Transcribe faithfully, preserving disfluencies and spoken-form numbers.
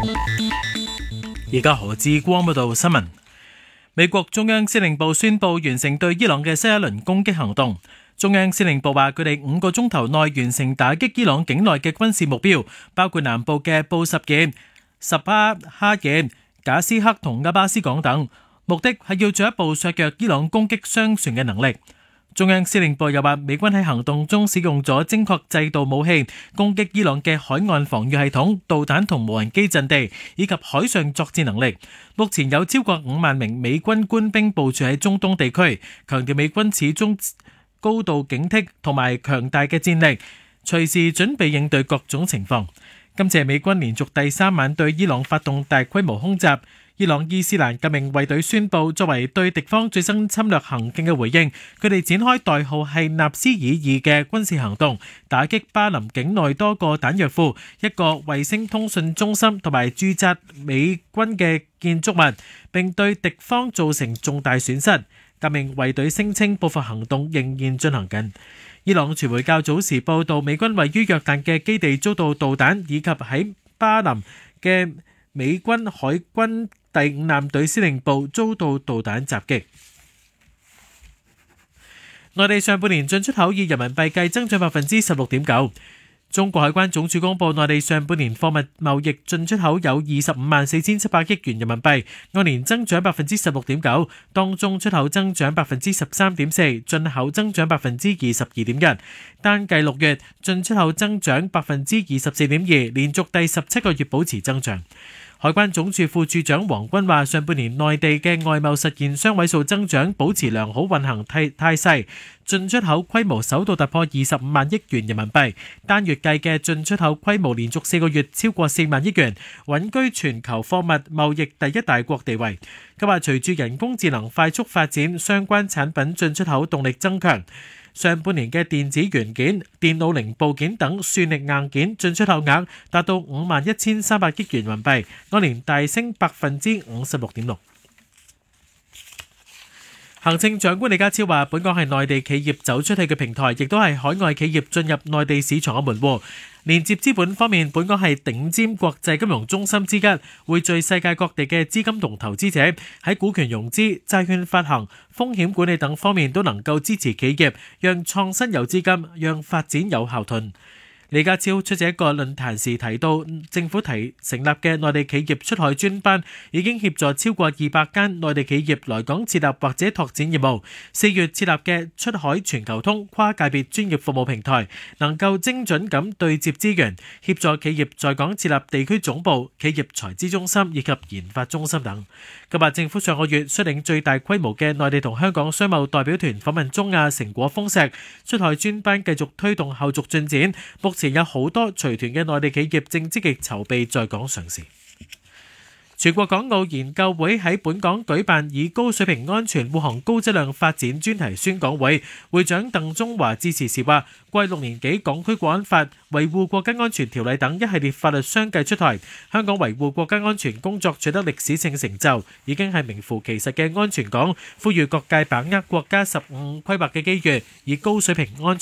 而家何志光報道新聞。美國中央司令部宣布完成對伊朗嘅新一輪攻擊行動。中央司令部話佢哋五個鐘頭內完成打擊伊朗境內嘅軍事目標，包括南部嘅布什爾、什巴哈爾、賈斯克同阿巴斯港等，目的係要進一步削弱伊朗攻擊商船嘅能力。中央司令部又話，美軍喺行動中使用咗精確制導武器，攻擊伊朗嘅海岸防禦系統、導彈同無人機陣地，以及海上作戰能力。目前有超過五萬名美軍官兵部署喺中東地區，強調美軍始終高度警惕同埋強大嘅戰力，隨時準備應對各種情況。今次係美軍連續第三晚對伊朗發動大規模空襲。伊朗伊斯蘭革命衛隊宣布，作為對敵方最新侵略行徑嘅回應，佢哋展開代號係納斯爾二嘅軍事行動，打擊巴林境內多個彈藥庫、一個衛星通訊中心同埋駐紮美軍嘅建築物，並對敵方造成重大損失。革命衛隊聲稱報復行動仍然進行緊。伊朗傳媒較早時報道，美軍位於約旦嘅基地遭到導彈，以及喺巴林嘅美軍海軍第五艦隊司令部遭到導彈襲擊。內地上半年進出口以人民幣計增長百分之十六點九。中國海關總署公佈，內地上半年貨物貿易進出口有二十五萬四千七百億元人民幣，按年增長百分之十六點九。當中出口增長百分之十三點四，進口增長百分之二十二點一。單計六月進出口增長百分之二十四點二，連續第十七個月保持增長。海關總署副署長黃軍話，上半年內地嘅外貿實現雙位數增長，保持良好運行態態勢，進出口規模首度突破二十五萬億元人民幣，單月計嘅進出口規模連續四個月超過四萬億元，穩居全球貨物貿易第一大國地位。佢話，隨住人工智能快速發展，相關產品進出口動力增強。上半年嘅電子元件、電腦零部件等算力硬件進出口額達到五萬一千三百億元人民幣，按年大升百分之五十六點六。行政長官李家超話，本港係內地企業走出去嘅平台，亦都係海外企業進入內地市場嘅門戶。連接資本方面，本港係頂尖國際金融中心之一，匯聚世界各地嘅資金同投資者，喺股權融資、債券發行、風險管理等方面都能夠支持企業，讓創新有資金，讓發展有效盾。李家超出席一個論壇時提到，政府提成立嘅內地企業出海專班已經協助超過二百間內地企業來港設立或者拓展業務。四月設立嘅出海全球通跨界別專業服務平台，能夠精準咁對接資源，協助企業在港設立地區總部、企業財資中心以及研發中心等。今日政府上個月率領最大規模嘅內地同香港商貿代表團訪問中亞成果豐碩，出海專班繼續推動後續進展。目前有好多隨團嘅內地企業正積極籌備在港上市。全國港澳研究會喺本港舉辦以高水平安全護航高質量發展專題宣講會，會長鄧中華致辭時話，過去六年幾，港區國安法、維護國家安全條例等一系列法律相繼出台，香港維護國家安全工作取得歷史性成就，已經係名副其實嘅安全港。呼籲各界把握國家十五規劃嘅機遇，以高水平安全